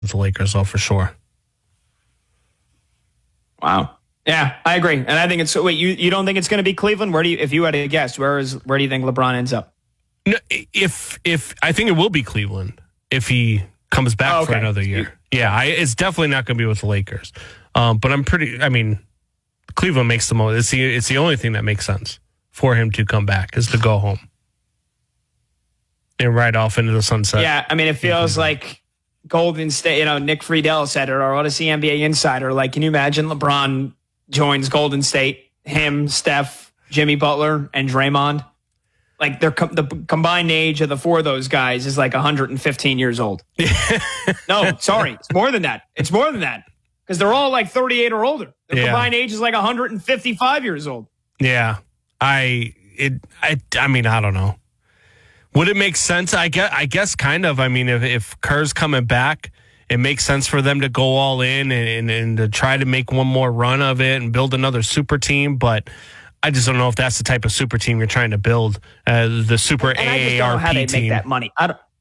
with the Lakers, though, for sure. Wow. Yeah, I agree. And I think it's, wait, you don't think it's going to be Cleveland? If you had to guess, where do you think LeBron ends up? No, if I think it will be Cleveland if he comes back for another year. It's definitely not going to be with the Lakers. But Cleveland makes the most. It's the only thing that makes sense for him to come back is to go home and ride off into the sunset. Yeah, I mean, it feels like Golden State. Nick Friedel said it, or Odyssey NBA Insider. Like, can you imagine LeBron joins Golden State? Him, Steph, Jimmy Butler, and Draymond. Like, the combined age of the four of those guys is like 115 years old. No, sorry, it's more than that. It's more than that because they're all like 38 or older. The combined age is like 155 years old. Yeah, I don't know. Would it make sense? I guess kind of. I mean, if Kerr's coming back, it makes sense for them to go all in and to try to make one more run of it and build another super team. But I just don't know if that's the type of super team you're trying to build. The super AARP team. I just don't know how they make that money.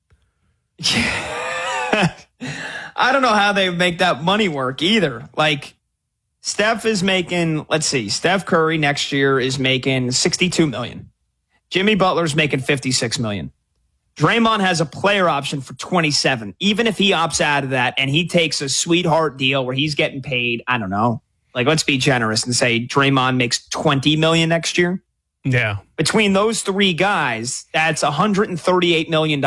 I don't know how they make that money work either. Like, Steph is making, let's see, Steph Curry next year is making $62 million. Jimmy Butler's making $56 million. Draymond has a player option for $27 million. Even if he opts out of that and he takes a sweetheart deal where he's getting paid, I don't know, like, let's be generous and say Draymond makes $20 million next year. Yeah. Between those three guys, that's $138 million.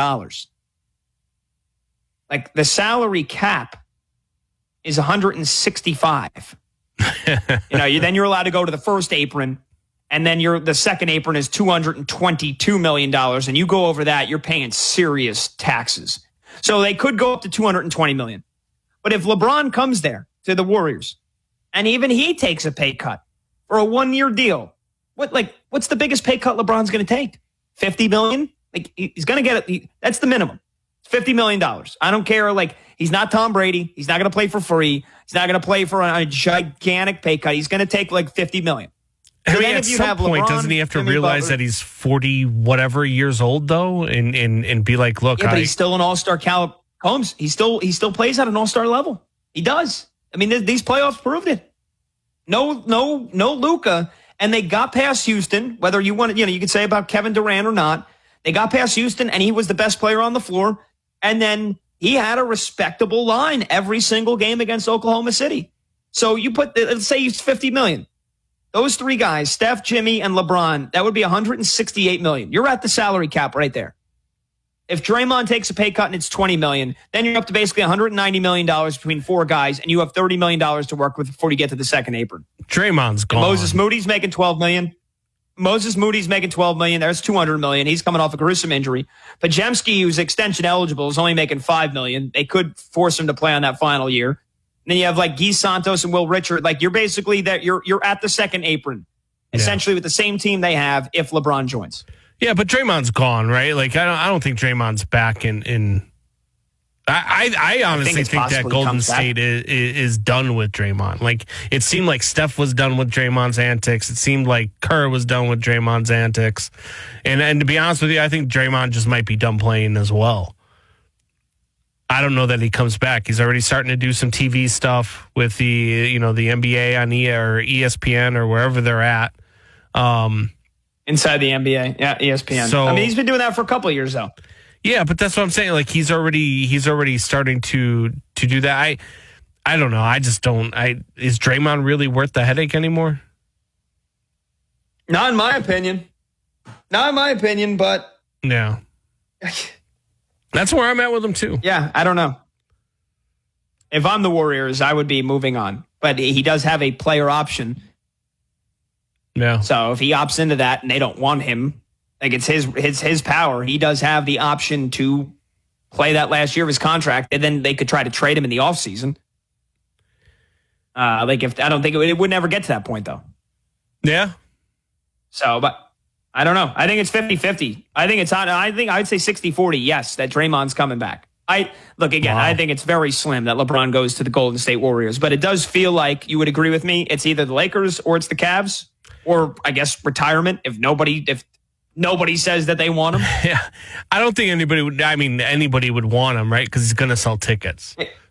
Like, the salary cap is $165. Then you're allowed to go to the first apron, and then the second apron is $222 million, and you go over that, you're paying serious taxes. So they could go up to $220 million. But if LeBron comes there to the Warriors, and even he takes a pay cut for a 1-year deal, what's the biggest pay cut LeBron's going to take? $50 million? Like, he's going to get it. That's the minimum. It's $50 million. I don't care. Like, he's not Tom Brady. He's not going to play for free. He's not going to play for a gigantic pay cut. He's going to take like $50 million. I mean, at some point, doesn't he have to realize that he's 40 whatever years old though, and be like, look, but he's still an all-star caliber. Combs, he still plays at an all-star level. He does. I mean, these playoffs proved it. No Luka, and they got past Houston. Whether you want to, you could say about Kevin Durant or not, they got past Houston, and he was the best player on the floor. And then he had a respectable line every single game against Oklahoma City. So let's say he's $50 million. Those three guys, Steph, Jimmy, and LeBron, that would be $168 million. You're at the salary cap right there. If Draymond takes a pay cut and it's $20 million, then you're up to basically $190 million between four guys, and you have $30 million to work with before you get to the second apron. Draymond's gone. And Moses Moody's making $12 million. There's $200 million. He's coming off a gruesome injury. Podziemski, who's extension eligible, is only making $5 million. They could force him to play on that final year. And then you have like Guy Santos and Will Richard. Like, you're basically you're at the second apron, essentially with the same team they have if LeBron joins. Yeah, but Draymond's gone, right? Like, I don't think Draymond's back in. I honestly think that Golden State is done with Draymond. Like, it seemed like Steph was done with Draymond's antics. It seemed like Kerr was done with Draymond's antics. And to be honest with you, I think Draymond just might be done playing as well. I don't know that he comes back. He's already starting to do some TV stuff with the NBA on ESPN or wherever they're at. Inside the NBA, yeah, ESPN. So, I mean, he's been doing that for a couple of years though. Yeah, but that's what I'm saying. Like, he's already starting to do that. I don't know. I just don't. Is Draymond really worth the headache anymore? Not in my opinion. But yeah, that's where I'm at with him too. Yeah, I don't know. If I'm the Warriors, I would be moving on. But he does have a player option. Yeah. So if he opts into that and they don't want him, like, it's his power. He does have the option to play that last year of his contract, and then they could try to trade him in the offseason. I don't think it would never get to that point, though. Yeah. So, but I don't know. I think it's 50-50. I think I'd say 60-40, yes, that Draymond's coming back. I think it's very slim that LeBron goes to the Golden State Warriors, but it does feel like, you would agree with me, it's either the Lakers or it's the Cavs, or I guess retirement if nobody says that they want him. Yeah. I don't think anybody would want him, right? Because he's going to sell tickets.